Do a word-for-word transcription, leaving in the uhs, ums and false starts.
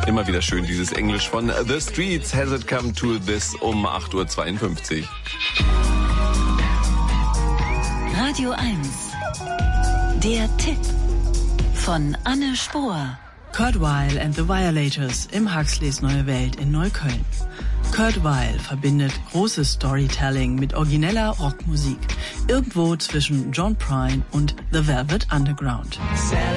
Immer wieder schön, dieses Englisch von The Streets. Has it come to this um acht Uhr zweiundfünfzig. Radio eins. Der Tipp von Anne Spohr. Kurt Weill and the Violators im Huxleys Neue Welt in Neukölln. Kurt Weill verbindet großes Storytelling mit origineller Rockmusik. Irgendwo zwischen John Prine und The Velvet Underground.